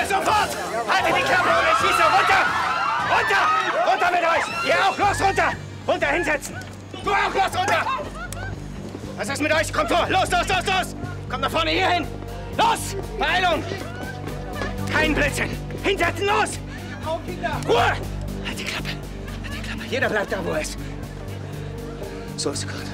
Ruhe, sofort! Haltet die Klappe oder ich schieße! Runter! Runter! Runter mit euch! Ihr auch, los, runter! Runter, hinsetzen! Du auch, los, runter! Was ist mit euch? Kommt vor! Los, los, los, los! Kommt nach vorne hier hin! Los! Beeilung! Kein Blödsinn! Hinsetzen, los! Ruhe! Halt die Klappe! Halt die Klappe! Jeder bleibt da, wo er ist. So ist es gerade.